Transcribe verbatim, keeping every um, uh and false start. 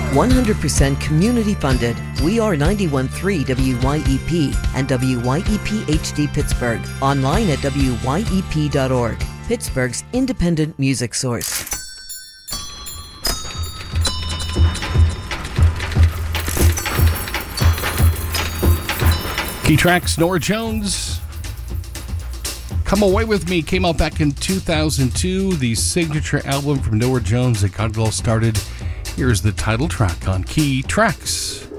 one hundred percent community funded. We are ninety-one point three W Y E P and W Y E P H D Pittsburgh. Online at W Y E P dot org. Pittsburgh's independent music source. Key Tracks, Norah Jones. Come Away With Me came out back in two thousand two, the signature album from Norah Jones that got it all started. Here's the title track on Key Tracks.